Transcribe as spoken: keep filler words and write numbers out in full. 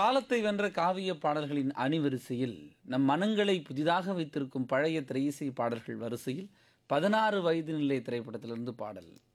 காலத்தை வென்ற காவிய பாடல்களின் அணிவரிசையில் நம் மனங்களை புதிதாக வைத்திருக்கும் பழைய திரையிசை பாடல்கள் வரிசையில் பதினாறு வயது நிலை திரைப்படத்திலிருந்து பாடல்.